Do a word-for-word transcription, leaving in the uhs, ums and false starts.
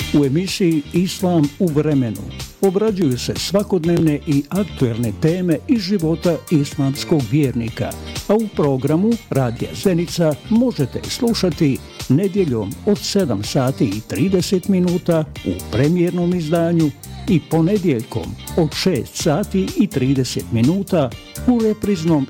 U emisiji Islam u vremenu obrađuju se svakodnevne i aktuelne teme iz života islamskog vjernika, a u programu Radija Zenica možete slušati nedjeljom od sedam sati i trideset minuta u premijernom izdanju i ponedjeljkom od šest sati i trideset minuta u repriznom